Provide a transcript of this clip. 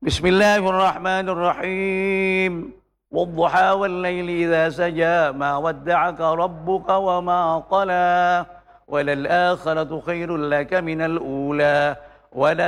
بسم الله الرحمن الرحيم والضحى والليل إذا سجى ما ودعك ربك وما قلى وللآخرة خير لك من الأولى